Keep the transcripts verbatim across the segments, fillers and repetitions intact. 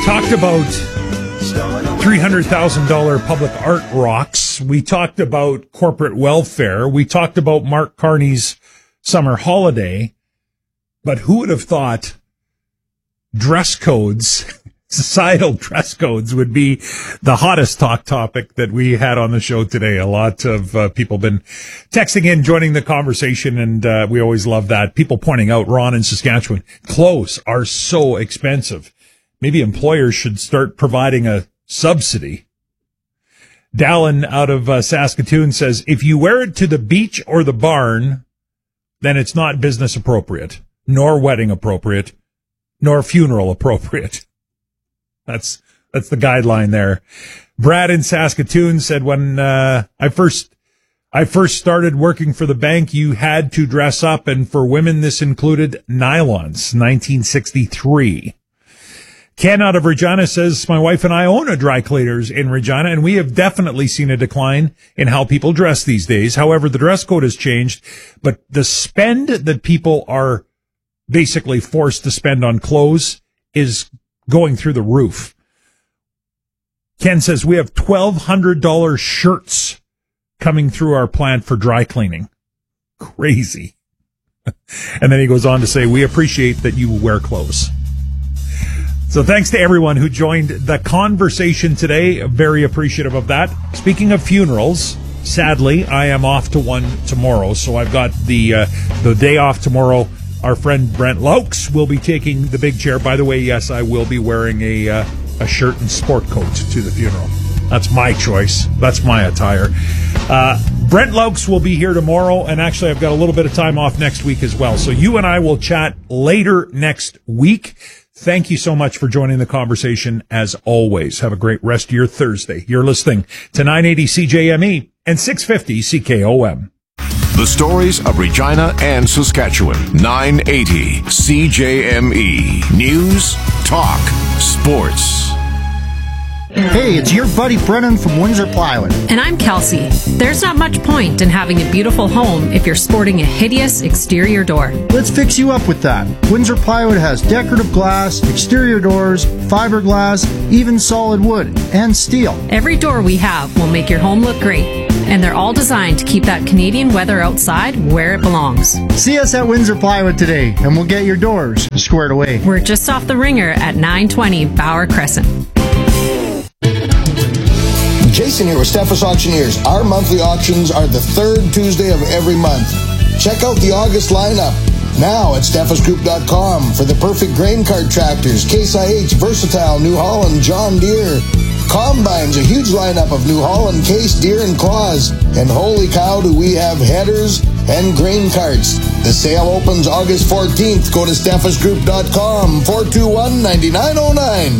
talked about three hundred thousand dollars public art rocks. We talked about corporate welfare. We talked about Mark Carney's summer holiday. But who would have thought dress codes, societal dress codes, would be the hottest talk topic that we had on the show today? A lot of uh, people been texting in, joining the conversation, and uh, we always love that. People pointing out, Ron in Saskatchewan, clothes are so expensive. Maybe employers should start providing a subsidy. Dallin out of uh, Saskatoon says, if you wear it to the beach or the barn, then it's not business appropriate, nor wedding appropriate, nor funeral appropriate. That's that's the guideline there. Brad in Saskatoon said, when uh, I first I first started working for the bank, you had to dress up, and for women this included nylons. nineteen sixty-three. Ken out of Regina says, my wife and I own a dry cleaners in Regina, and we have definitely seen a decline in how people dress these days. However, the dress code has changed, but the spend that people are basically forced to spend on clothes is going through the roof. Ken says, we have twelve hundred dollars shirts coming through our plant for dry cleaning. Crazy. And then he goes on to say, we appreciate that you wear clothes. So thanks to everyone who joined the conversation today. Very appreciative of that. Speaking of funerals, sadly, I am off to one tomorrow. So I've got the uh, the day off tomorrow. Our friend Brent Laux will be taking the big chair. By the way, yes, I will be wearing a uh, a shirt and sport coat to the funeral. That's my choice. That's my attire. Uh, Brent Laux will be here tomorrow, and actually I've got a little bit of time off next week as well. So you and I will chat later next week. Thank you so much for joining the conversation, as always. Have a great rest of your Thursday. You're listening to nine eighty C J M E and six fifty C K O M. The stories of Regina and Saskatchewan. nine eighty C J M E. News, talk, sports. Hey, it's your buddy Brennan from Windsor Plywood. And I'm Kelsey. There's not much point in having a beautiful home if you're sporting a hideous exterior door. Let's fix you up with that. Windsor Plywood has decorative glass, exterior doors, fiberglass, even solid wood, and steel. Every door we have will make your home look great. And they're all designed to keep that Canadian weather outside where it belongs. See us at Windsor Plywood today, and we'll get your doors squared away. We're just off the Ringer at nine twenty Bauer Crescent. Jason here with Steffes Auctioneers. Our monthly auctions are the third Tuesday of every month. Check out the August lineup now at steffes group dot com for the perfect grain cart tractors, Case I H, Versatile, New Holland, John Deere. Combines, a huge lineup of New Holland, Case, Deere, and Claus. And holy cow, do we have headers and grain carts. The sale opens August fourteenth. Go to steffes group dot com, four two one, nine nine zero nine.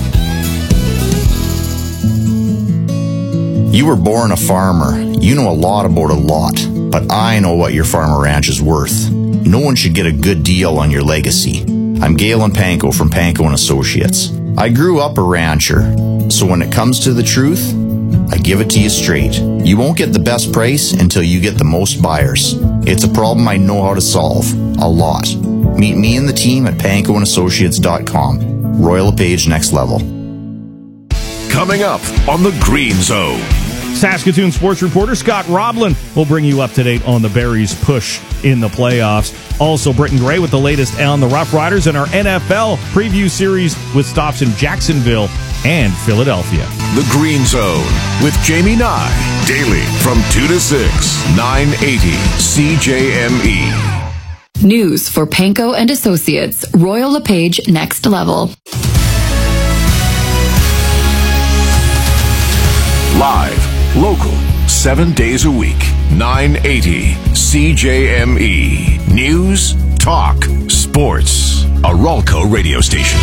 You were born a farmer. You know a lot about a lot, but I know what your farm or ranch is worth. No one should get a good deal on your legacy. I'm Galen Panko from Panko and Associates. I grew up a rancher, so when it comes to the truth, I give it to you straight. You won't get the best price until you get the most buyers. It's a problem I know how to solve. A lot. Meet me and the team at panko and associates dot com. Royal LePage Next Level. Coming up on the Green Zone. Saskatoon sports reporter Scott Roblin will bring you up to date on the Berries' push in the playoffs. Also, Britton Gray with the latest on the Rough Riders and our N F L preview series with stops in Jacksonville and Philadelphia. The Green Zone with Jamie Nye. Daily from two to six. nine eighty C J M E. News for Panko and Associates. Royal LePage Next Level. Live, local, seven days a week. nine eighty C J M E. News, talk, sports. A Ralco radio station.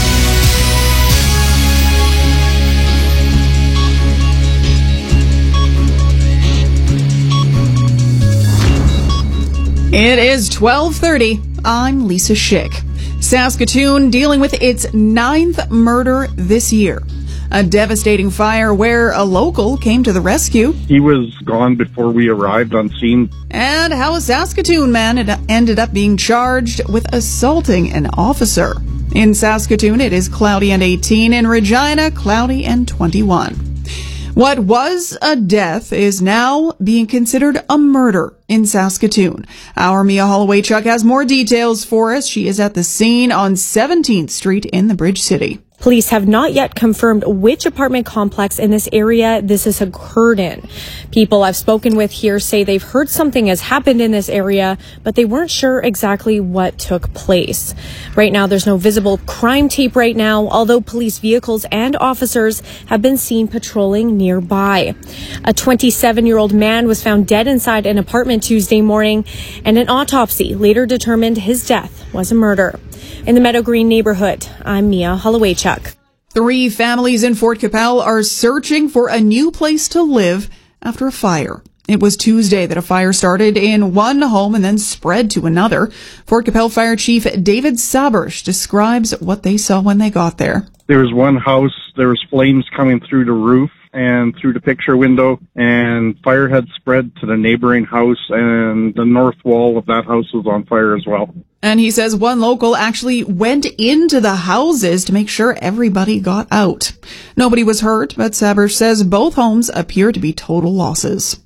It is twelve thirty. I'm Lisa Schick. Saskatoon dealing with its ninth murder this year. A devastating fire where a local came to the rescue. He was gone before we arrived on scene. And how a Saskatoon man had ended up being charged with assaulting an officer. In Saskatoon, it is cloudy and eighteen. In Regina, cloudy and twenty-one. What was a death is now being considered a murder in Saskatoon. Our Mia Holloway-Chuck has more details for us. She is at the scene on seventeenth Street in the Bridge City. Police have not yet confirmed which apartment complex in this area this has occurred in. People I've spoken with here say they've heard something has happened in this area, but they weren't sure exactly what took place. Right now, there's no visible crime tape right now, although police vehicles and officers have been seen patrolling nearby. A twenty-seven-year-old man was found dead inside an apartment Tuesday morning, and an autopsy later determined his death was a murder. In the Meadow Green neighborhood, I'm Mia Holloway-Chuck. Three families in Fort Qu'Appelle are searching for a new place to live after a fire. It was Tuesday that a fire started in one home and then spread to another. Fort Qu'Appelle Fire Chief David Sabersh describes what they saw when they got there. There was one house, there was flames coming through the roof and through the picture window, and fire had spread to the neighboring house, and the north wall of that house was on fire as well. And he says one local actually went into the houses to make sure everybody got out. Nobody was hurt, but Sabersh says both homes appear to be total losses.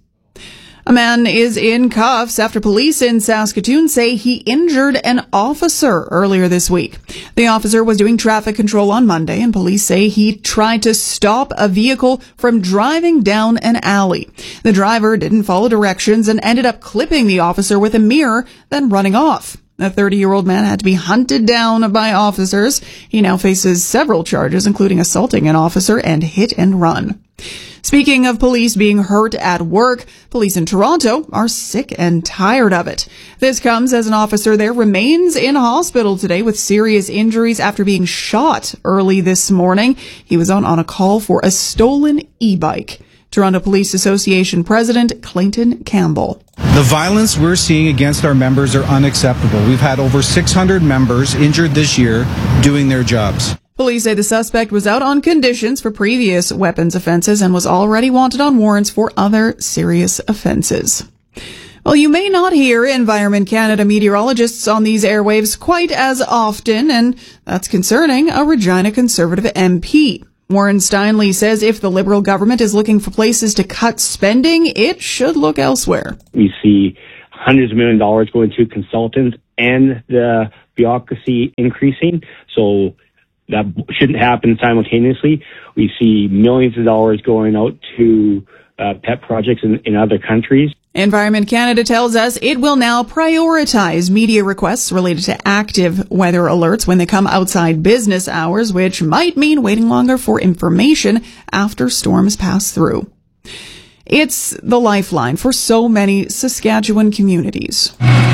A man is in cuffs after police in Saskatoon say he injured an officer earlier this week. The officer was doing traffic control on Monday, and police say he tried to stop a vehicle from driving down an alley. The driver didn't follow directions and ended up clipping the officer with a mirror, then running off. A thirty-year-old man had to be hunted down by officers. He now faces several charges, including assaulting an officer and hit and run. Speaking of police being hurt at work, police in Toronto are sick and tired of it. This comes as an officer there remains in hospital today with serious injuries after being shot early this morning. He was out on a call for a stolen e-bike. Toronto Police Association President Clayton Campbell. The violence we're seeing against our members are unacceptable. We've had over six hundred members injured this year doing their jobs. Police say the suspect was out on conditions for previous weapons offenses and was already wanted on warrants for other serious offenses. Well, you may not hear Environment Canada meteorologists on these airwaves quite as often, and that's concerning a Regina Conservative M P. Warren Steinley says if the Liberal government is looking for places to cut spending, it should look elsewhere. We see hundreds of million dollars going to consultants and the bureaucracy increasing, so that shouldn't happen simultaneously. We see millions of dollars going out to uh, pet projects in, in other countries. Environment Canada tells us it will now prioritize media requests related to active weather alerts when they come outside business hours, which might mean waiting longer for information after storms pass through. It's the lifeline for so many Saskatchewan communities.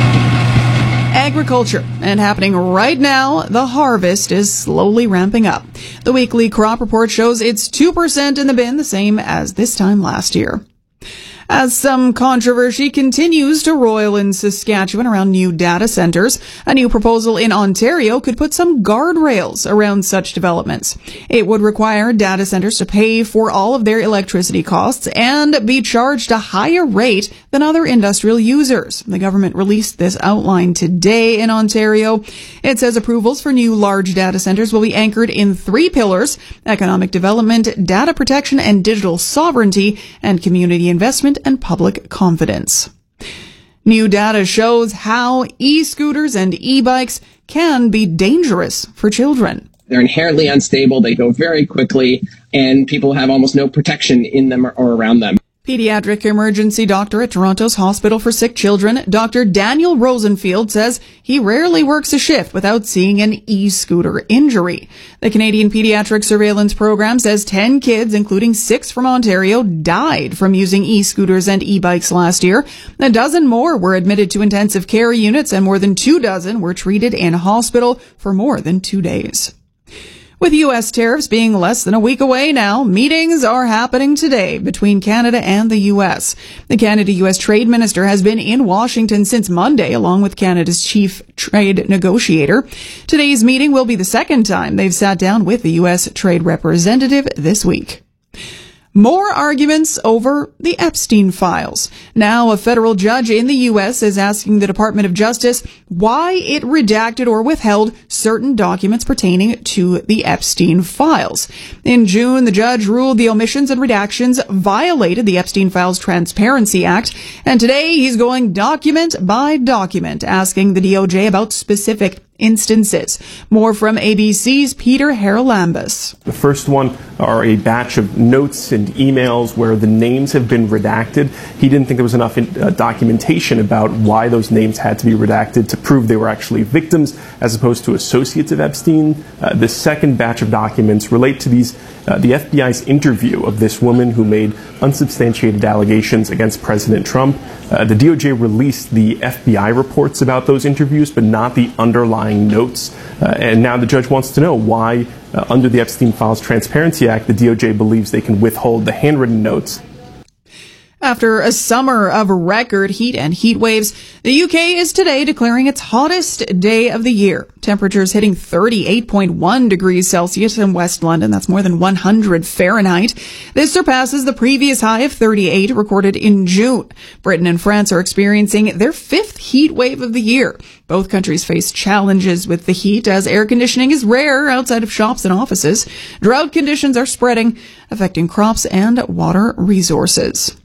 Agriculture, and happening right now, the harvest is slowly ramping up. The weekly crop report shows it's two percent in the bin, the same as this time last year. As some controversy continues to roil in Saskatchewan around new data centers, a new proposal in Ontario could put some guardrails around such developments. It would require data centers to pay for all of their electricity costs and be charged a higher rate than other industrial users. The government released this outline today in Ontario. It says approvals for new large data centers will be anchored in three pillars: economic development, data protection and digital sovereignty, and community investment and public confidence. New data shows how e-scooters and e-bikes can be dangerous for children. They're inherently unstable, they go very quickly, and people have almost no protection in them or around them. Pediatric emergency doctor at Toronto's Hospital for Sick Children, Doctor Daniel Rosenfield, says he rarely works a shift without seeing an e-scooter injury. The Canadian Pediatric Surveillance Program says ten kids, including six from Ontario, died from using e-scooters and e-bikes last year. A dozen more were admitted to intensive care units, and more than two dozen were treated in hospital for more than two days. With U S tariffs being less than a week away now, meetings are happening today between Canada and the U S. The Canada-U S Trade Minister has been in Washington since Monday, along with Canada's chief trade negotiator. Today's meeting will be the second time they've sat down with the U S trade representative this week. More arguments over the Epstein files. Now, a federal judge in the U S is asking the Department of Justice why it redacted or withheld certain documents pertaining to the Epstein files. In June, the judge ruled the omissions and redactions violated the Epstein Files Transparency Act, and today he's going document by document, asking the D O J about specific instances. More from A B C's Peter Haralambous. The first one are a batch of notes and emails where the names have been redacted. He didn't think there was enough in, uh, documentation about why those names had to be redacted to prove they were actually victims as opposed to associates of Epstein. Uh, the second batch of documents relate to these uh, the F B I's interview of this woman who made unsubstantiated allegations against President Trump. Uh, the D O J released the F B I reports about those interviews, but not the underlying notes. Uh, and now the judge wants to know why, uh, under the Epstein Files Transparency Act, the D O J believes they can withhold the handwritten notes. After a summer of record heat and heat waves, the U K is today declaring its hottest day of the year. Temperatures hitting thirty-eight point one degrees Celsius in West London. That's more than one hundred Fahrenheit. This surpasses the previous high of thirty-eight recorded in June. Britain and France are experiencing their fifth heat wave of the year. Both countries face challenges with the heat as air conditioning is rare outside of shops and offices. Drought conditions are spreading, affecting crops and water resources.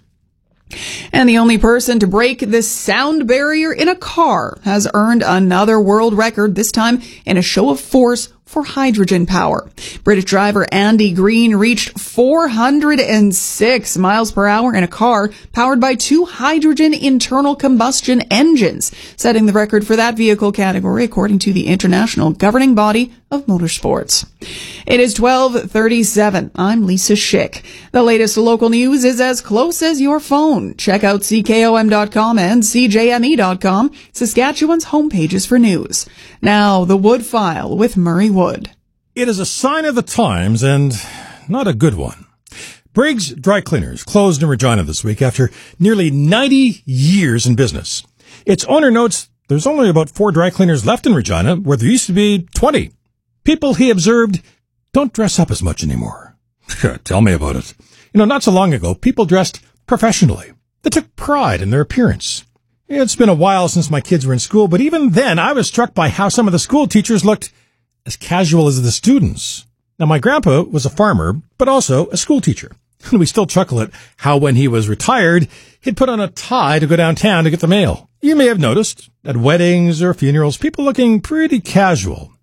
And the only person to break the sound barrier in a car has earned another world record, this time in a show of force for hydrogen power. British driver Andy Green reached four hundred six miles per hour in a car powered by two hydrogen internal combustion engines, setting the record for that vehicle category according to the international governing body of motorsports. It is twelve thirty-seven. I'm Lisa Schick. The latest local news is as close as your phone. Check out C K O M dot com and C J M E dot com, Saskatchewan's homepages for news. Now, the Wood File with Murray Wood. It is a sign of the times and not a good one. Briggs Dry Cleaners closed in Regina this week after nearly ninety years in business. Its owner notes there's only about four dry cleaners left in Regina, where there used to be twenty. People, he observed, don't dress up as much anymore. Tell me about it. You know, not so long ago, people dressed professionally. They took pride in their appearance. It's been a while since my kids were in school, but even then I was struck by how some of the school teachers looked as casual as the students. Now, my grandpa was a farmer, but also a school teacher. And we still chuckle at how when he was retired, he'd put on a tie to go downtown to get the mail. You may have noticed at weddings or funerals, people looking pretty casual.